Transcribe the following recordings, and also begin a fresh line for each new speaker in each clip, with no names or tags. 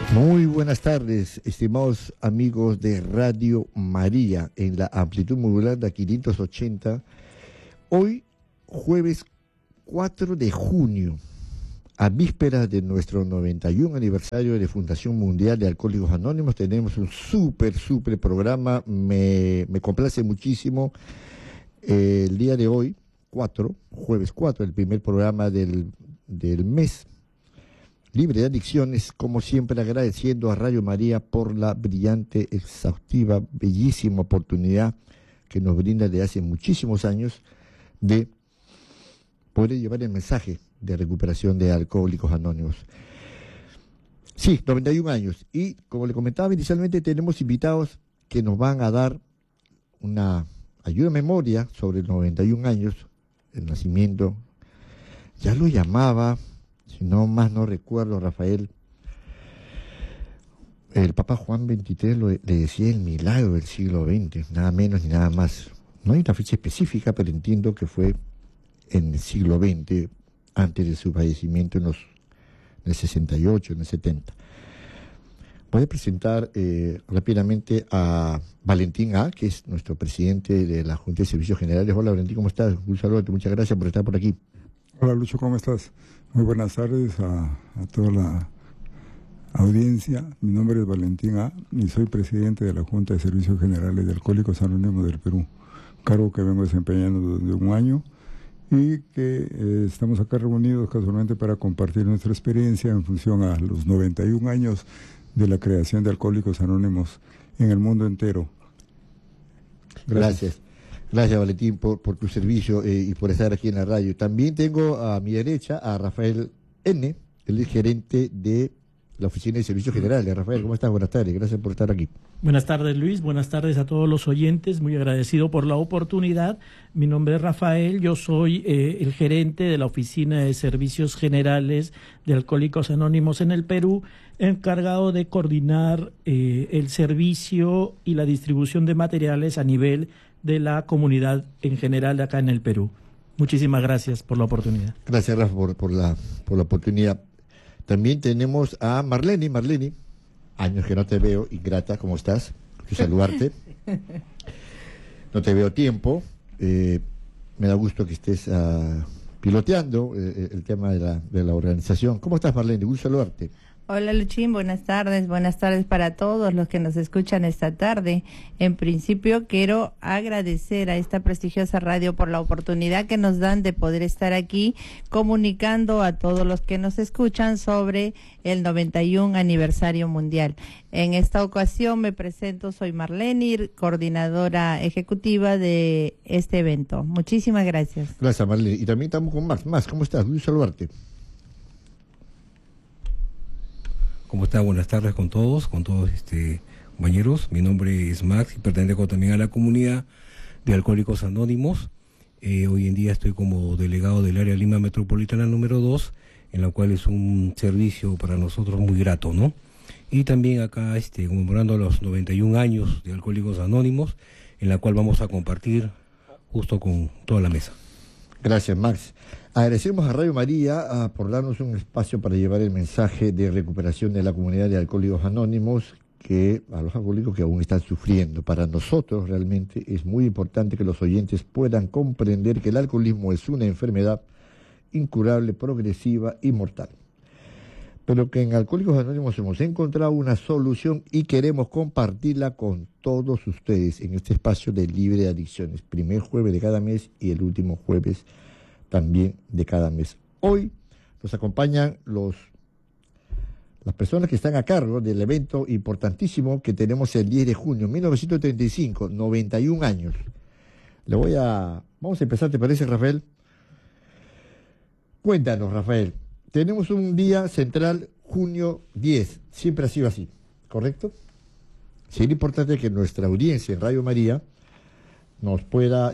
Muy buenas tardes, estimados amigos de Radio María, en la amplitud modular de 580. Hoy, jueves 4 de junio, a vísperas de nuestro 91 aniversario de Fundación Mundial de Alcohólicos Anónimos, tenemos un súper programa. Me complace muchísimo el día de hoy, jueves 4, el primer programa del mes, libre de adicciones, como siempre agradeciendo a Radio María por la brillante, exhaustiva, bellísima oportunidad que nos brinda desde hace muchísimos años de poder llevar el mensaje de recuperación de Alcohólicos Anónimos. Sí, 91 años, y como le comentaba inicialmente, tenemos invitados que nos van a dar una ayuda a memoria sobre 91 años, el nacimiento. Ya lo llamaba, si no más no recuerdo, Rafael, el Papa Juan XXIII le decía el milagro del siglo XX, nada menos ni nada más. No hay una fecha específica, pero entiendo que fue en el siglo XX, antes de su fallecimiento en el 68, en el 70. Voy a presentar rápidamente a Valentín A., que es nuestro presidente de la Junta de Servicios Generales. Hola, Valentín, ¿cómo estás? Un saludo, muchas gracias por estar por aquí.
Hola, Lucho, ¿cómo estás? Muy buenas tardes a toda la audiencia. Mi nombre es Valentín A. y soy presidente de la Junta de Servicios Generales de Alcohólicos Anónimos del Perú, cargo que vengo desempeñando desde un año y que estamos acá reunidos casualmente para compartir nuestra experiencia en función a los 91 años de la creación de Alcohólicos Anónimos en el mundo entero.
Gracias. Gracias, Valentín, por tu servicio y por estar aquí en la radio. También tengo a mi derecha a Rafael N., el gerente de la Oficina de Servicios Generales. Rafael, ¿cómo estás? Buenas tardes, gracias por estar aquí.
Buenas tardes, Luis, buenas tardes a todos los oyentes, muy agradecido por la oportunidad. Mi nombre es Rafael, yo soy el gerente de la Oficina de Servicios Generales de Alcohólicos Anónimos en el Perú, encargado de coordinar el servicio y la distribución de materiales a nivel de la comunidad en general acá en el Perú. Muchísimas gracias por la oportunidad.
Gracias, Rafa, por la oportunidad. También tenemos a Marlene. Marlene, años que no te veo, y grata, ¿cómo estás? Quiero saludarte. No te veo tiempo. Me da gusto que estés piloteando el tema de la organización. ¿Cómo estás, Marlene? Gusto saludarte.
Hola, Luchín, buenas tardes para todos los que nos escuchan esta tarde. En principio quiero agradecer a esta prestigiosa radio por la oportunidad que nos dan de poder estar aquí comunicando a todos los que nos escuchan sobre el 91 aniversario mundial. En esta ocasión me presento, soy Marlene, coordinadora ejecutiva de este evento. Muchísimas gracias.
Gracias, Marlene. Y también estamos con Max. Max, ¿cómo estás? Gusto saludarte.
¿Cómo está? Buenas tardes con todos compañeros. Mi nombre es Max y pertenezco también a la comunidad de Alcohólicos Anónimos. Hoy en día estoy como delegado del área Lima Metropolitana número 2, en la cual es un servicio para nosotros muy grato, ¿no? Y también acá conmemorando los 91 años de Alcohólicos Anónimos, en la cual vamos a compartir justo con toda la mesa.
Gracias, Max. Agradecemos a Radio María por darnos un espacio para llevar el mensaje de recuperación de la comunidad de Alcohólicos Anónimos, a los alcohólicos que aún están sufriendo. Para nosotros realmente es muy importante que los oyentes puedan comprender que el alcoholismo es una enfermedad incurable, progresiva y mortal. Pero que en Alcohólicos Anónimos hemos encontrado una solución y queremos compartirla con todos ustedes en este espacio de libre de adicciones. Primer jueves de cada mes y el último jueves también de cada mes. Hoy nos acompañan las personas que están a cargo del evento importantísimo que tenemos el 10 de junio, 1935, 91 años. Vamos a empezar, ¿te parece, Rafael? Cuéntanos, Rafael. Tenemos un día central, junio 10, siempre ha sido así, ¿correcto? Sería importante que nuestra audiencia en Radio María nos pueda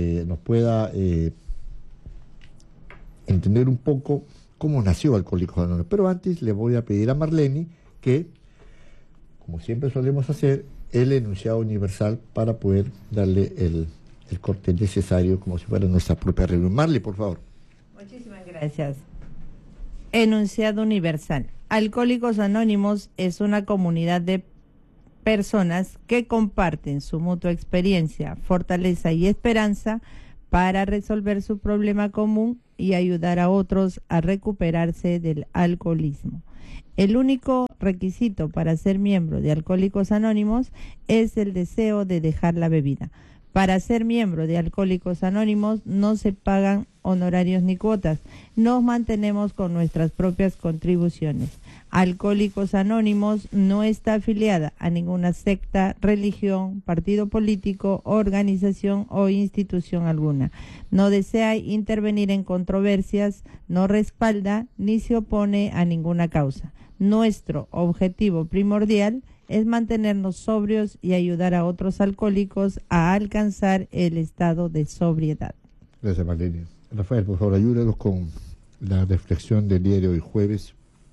entender un poco cómo nació Alcohólicos Anónimos. Pero antes le voy a pedir a Marlene que, como siempre solemos hacer, el enunciado universal para poder darle el corte necesario como si fuera nuestra propia reunión. Marlene, por favor.
Muchísimas gracias. Enunciado universal. Alcohólicos Anónimos es una comunidad de personas que comparten su mutua experiencia, fortaleza y esperanza para resolver su problema común y ayudar a otros a recuperarse del alcoholismo. El único requisito para ser miembro de Alcohólicos Anónimos es el deseo de dejar la bebida. Para ser miembro de Alcohólicos Anónimos no se pagan honorarios ni cuotas. Nos mantenemos con nuestras propias contribuciones. Alcohólicos Anónimos no está afiliada a ninguna secta, religión, partido político, organización o institución alguna. No desea intervenir en controversias, no respalda ni se opone a ninguna causa. Nuestro objetivo primordial es mantenernos sobrios y ayudar a otros alcohólicos a alcanzar el estado de sobriedad.
Gracias, Marlene. Rafael, por favor, ayúdanos con la reflexión del día de hoy, jueves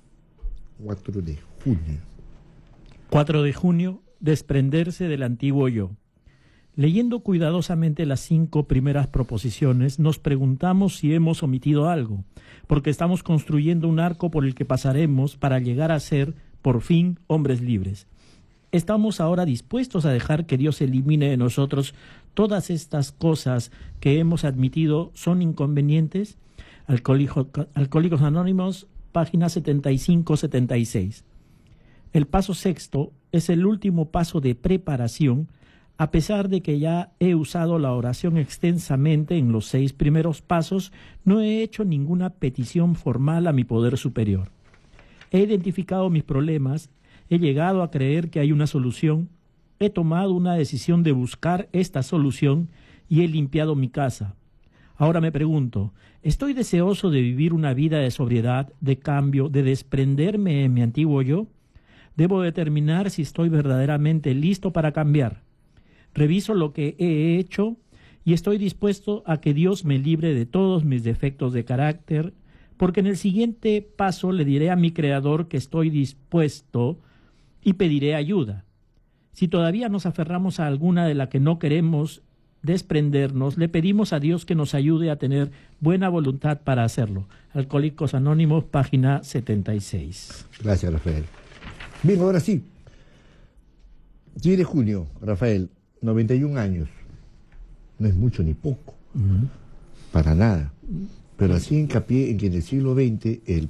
4 de junio.
4 de junio, desprenderse del antiguo yo. Leyendo cuidadosamente las 5 primeras proposiciones, nos preguntamos si hemos omitido algo, porque estamos construyendo un arco por el que pasaremos para llegar a ser, por fin, hombres libres. ¿Estamos ahora dispuestos a dejar que Dios elimine de nosotros todas estas cosas que hemos admitido son inconvenientes? Alcohólicos Anónimos, página 75-76. El paso sexto es el último paso de preparación, a pesar de que ya he usado la oración extensamente en los 6 primeros pasos, no he hecho ninguna petición formal a mi poder superior. He identificado mis problemas, he llegado a creer que hay una solución, he tomado una decisión de buscar esta solución y he limpiado mi casa. Ahora me pregunto, ¿estoy deseoso de vivir una vida de sobriedad, de cambio, de desprenderme de mi antiguo yo? Debo determinar si estoy verdaderamente listo para cambiar. Reviso lo que he hecho y estoy dispuesto a que Dios me libre de todos mis defectos de carácter, porque en el siguiente paso le diré a mi Creador que estoy dispuesto y pediré ayuda. Si todavía nos aferramos a alguna de la que no queremos desprendernos, le pedimos a Dios que nos ayude a tener buena voluntad para hacerlo. Alcohólicos Anónimos, página 76.
Gracias, Rafael. Bien, ahora sí. 10 de junio, Rafael, 91 años. No es mucho ni poco. Para nada. Pero así hincapié en que en el siglo XX el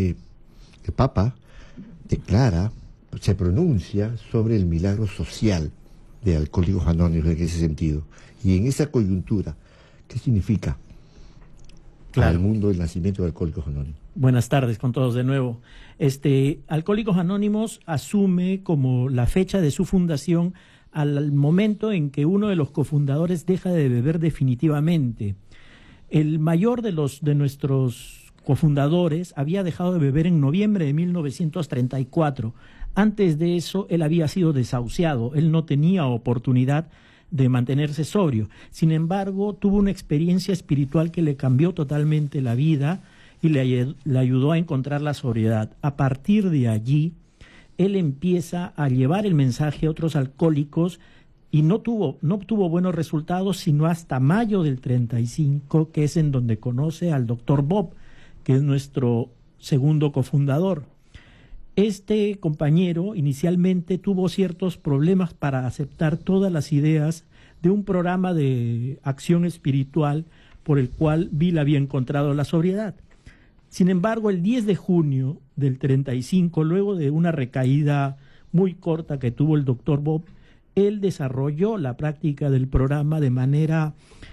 Papa declara, se pronuncia sobre el milagro social de Alcohólicos Anónimos en ese sentido. Y en esa coyuntura, ¿qué significa para el mundo el nacimiento de Alcohólicos Anónimos?
Buenas tardes con todos de nuevo. Alcohólicos Anónimos asume como la fecha de su fundación al momento en que uno de los cofundadores deja de beber definitivamente. El mayor de nuestros cofundadores había dejado de beber en noviembre de 1934. Antes de eso, él había sido desahuciado, él no tenía oportunidad de mantenerse sobrio. Sin embargo, tuvo una experiencia espiritual que le cambió totalmente la vida y le ayudó a encontrar la sobriedad. A partir de allí, él empieza a llevar el mensaje a otros alcohólicos y no obtuvo buenos resultados sino hasta mayo del 35, que es en donde conoce al doctor Bob, que es nuestro segundo cofundador. Este compañero inicialmente tuvo ciertos problemas para aceptar todas las ideas de un programa de acción espiritual por el cual Bill había encontrado la sobriedad. Sin embargo, el 10 de junio del 35, luego de una recaída muy corta que tuvo el doctor Bob, él desarrolló la práctica del programa de manera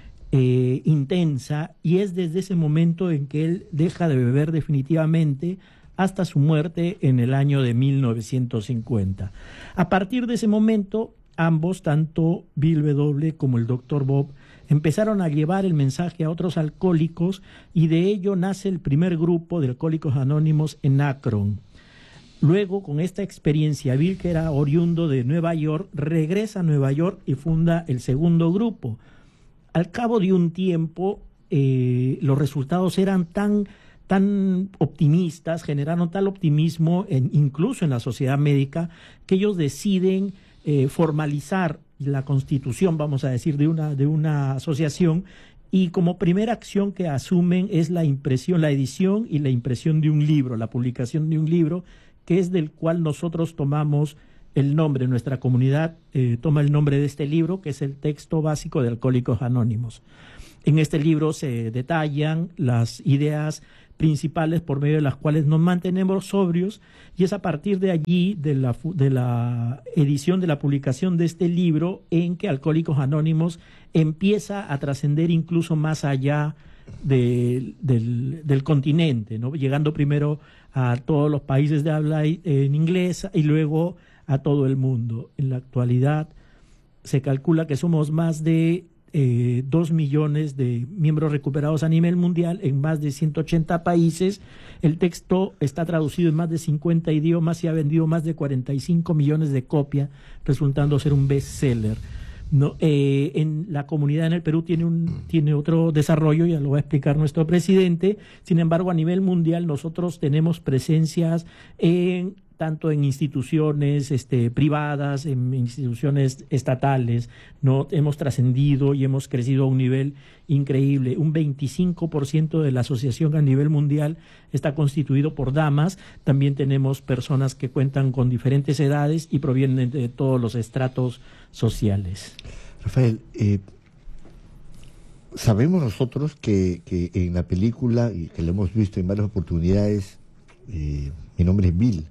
intensa, y es desde ese momento en que él deja de beber definitivamente hasta su muerte en el año de 1950. A partir de ese momento, ambos, tanto Bill W. como el doctor Bob, empezaron a llevar el mensaje a otros alcohólicos, y de ello nace el primer grupo de Alcohólicos Anónimos en Akron. Luego, con esta experiencia, Bill, que era oriundo de Nueva York, regresa a Nueva York y funda el segundo grupo. Al cabo de un tiempo, los resultados eran tan optimistas, generaron tal optimismo incluso en la sociedad médica, que ellos deciden formalizar la constitución, vamos a decir, de una asociación, y como primera acción que asumen es la impresión, la edición y la impresión de un libro, la publicación de un libro, que es del cual nosotros tomamos el nombre, nuestra comunidad toma el nombre de este libro, que es el texto básico de Alcohólicos Anónimos. En este libro se detallan las ideas principales por medio de las cuales nos mantenemos sobrios, y es a partir de allí, de la edición, de la publicación de este libro, en que Alcohólicos Anónimos empieza a trascender incluso más allá del continente, ¿no? Llegando primero a todos los países de habla en inglés y luego a todo el mundo. En la actualidad se calcula que somos más de 2 millones de miembros recuperados a nivel mundial en más de 180 países. El texto está traducido en más de 50 idiomas y ha vendido más de 45 millones de copias, resultando ser un bestseller. No, en la comunidad en el Perú tiene otro desarrollo, ya lo va a explicar nuestro presidente. Sin embargo, a nivel mundial nosotros tenemos presencias tanto en instituciones privadas, en instituciones estatales, ¿no? Hemos trascendido y hemos crecido a un nivel increíble. Un 25% de la asociación a nivel mundial está constituido por damas. También tenemos personas que cuentan con diferentes edades y provienen de todos los estratos sociales.
Rafael, sabemos nosotros que en la película, y que lo hemos visto en varias oportunidades, mi nombre es Bill.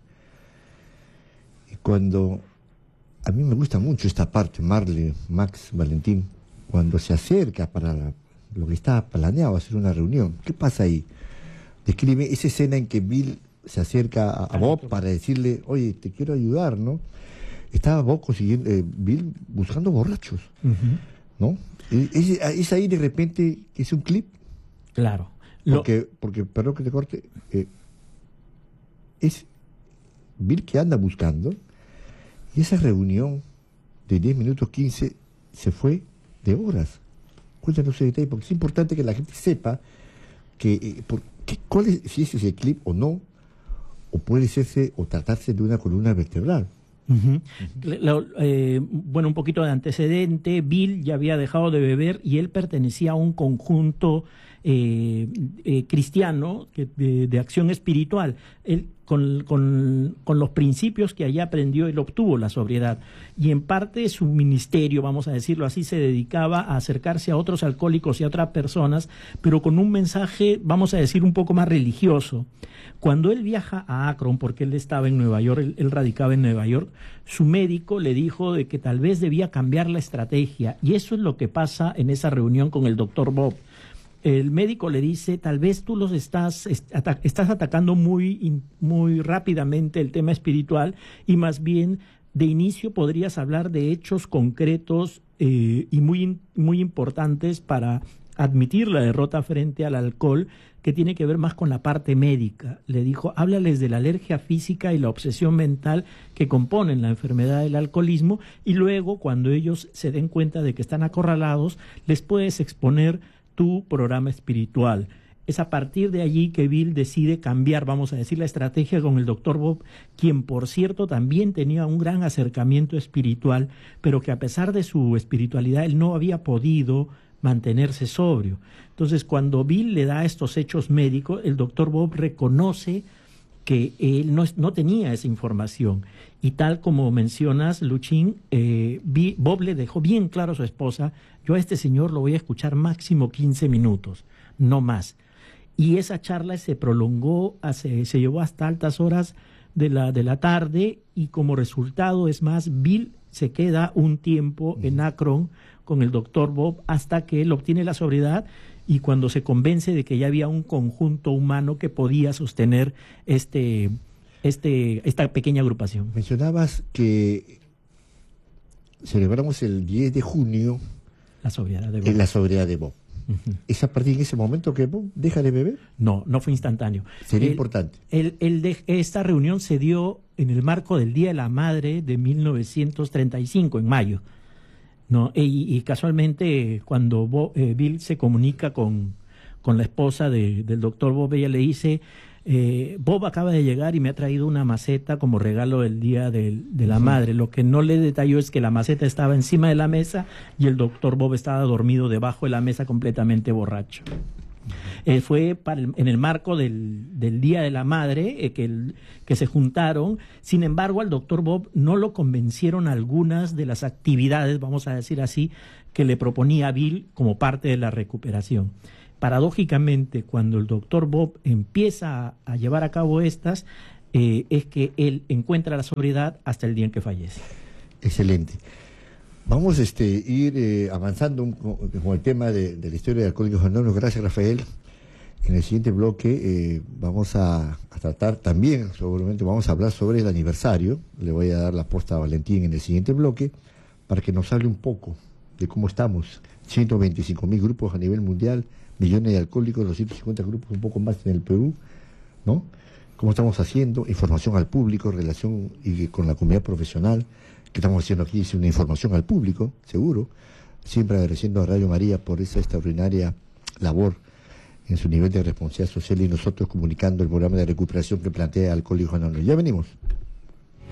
Cuando a mí me gusta mucho esta parte, Marley, Max, Valentín, cuando se acerca para lo que está planeado, hacer una reunión, ¿qué pasa ahí? Describe esa escena en que Bill se acerca a Bob para decirle, oye, te quiero ayudar, ¿no? Estaba Bob consiguiendo, Bill buscando borrachos, ¿no? Es ahí de repente, es un clip.
Claro.
Porque perdón que te corte, es Bill que anda buscando, y esa reunión de 10 minutos 15 se fue de horas. Cuéntanos ese detalle, porque es importante que la gente sepa cuál es, si ese es el clip o no, o puede serse o tratarse de una columna vertebral.
Bueno, un poquito de antecedente. Bill ya había dejado de beber y él pertenecía a un conjunto cristiano de acción espiritual. Él, con los principios que allí aprendió, él obtuvo la sobriedad, y en parte su ministerio, vamos a decirlo así, se dedicaba a acercarse a otros alcohólicos y a otras personas, pero con un mensaje, vamos a decir, un poco más religioso. Cuando él viaja a Akron, porque él estaba en Nueva York, él radicaba en Nueva York, su médico le dijo de que tal vez debía cambiar la estrategia, y eso es lo que pasa en esa reunión con el doctor Bob. El médico le dice, tal vez tú los estás atacando muy rápidamente el tema espiritual, y más bien de inicio podrías hablar de hechos concretos y muy importantes para admitir la derrota frente al alcohol, que tiene que ver más con la parte médica. Le dijo, háblales de la alergia física y la obsesión mental que componen la enfermedad del alcoholismo, y luego, cuando ellos se den cuenta de que están acorralados, les puedes exponer tu programa espiritual. Es a partir de allí que Bill decide cambiar, vamos a decir, la estrategia con el doctor Bob, quien, por cierto, también tenía un gran acercamiento espiritual, pero que a pesar de su espiritualidad, él no había podido mantenerse sobrio. Entonces, cuando Bill le da estos hechos médicos, el doctor Bob reconoce que él no tenía esa información. Y tal como mencionas, Luchín, Bob le dejó bien claro a su esposa, yo a este señor lo voy a escuchar máximo 15 minutos, no más. Y esa charla se prolongó, se llevó hasta altas horas de la tarde, y como resultado, es más, Bill se queda un tiempo en Akron con el doctor Bob hasta que él obtiene la sobriedad, y cuando se convence de que ya había un conjunto humano que podía sostener esta pequeña agrupación.
Mencionabas que celebramos el 10 de junio
la sobriedad de Bob.
La sobriedad de Bob. ¿Es a partir de ese momento que Bob deja de beber?
No fue instantáneo.
Sería importante.
Esta reunión se dio en el marco del Día de la Madre de 1935, en mayo. ¿No? Y casualmente, cuando Bill se comunica con la esposa del doctor Bob, ella le dice, Bob acaba de llegar y me ha traído una maceta como regalo del Día de la Madre. Lo que no le detalló es que la maceta estaba encima de la mesa y el doctor Bob estaba dormido debajo de la mesa completamente borracho. Fue en el marco del Día de la Madre que se juntaron. Sin embargo, al doctor Bob no lo convencieron algunas de las actividades, vamos a decir así, que le proponía Bill como parte de la recuperación. Paradójicamente, cuando el doctor Bob empieza a llevar a cabo estas, es que él encuentra la sobriedad hasta el día en que fallece.
Excelente. Vamos a ir avanzando con el tema de la historia de Alcohólicos Anónimos. Gracias, Rafael. En el siguiente bloque vamos a tratar también, seguramente vamos a hablar sobre el aniversario. Le voy a dar la posta a Valentín en el siguiente bloque para que nos hable un poco de cómo estamos. 125.000 grupos a nivel mundial, millones de alcohólicos, 250 grupos, un poco más en el Perú, ¿no? ¿Cómo estamos haciendo? Información al público, relación y con la comunidad profesional. Que estamos haciendo aquí es una información al público, seguro. Siempre agradeciendo a Radio María por esa extraordinaria labor en su nivel de responsabilidad social y nosotros comunicando el programa de recuperación que plantea Alcohólicos Anónimos. Ya venimos.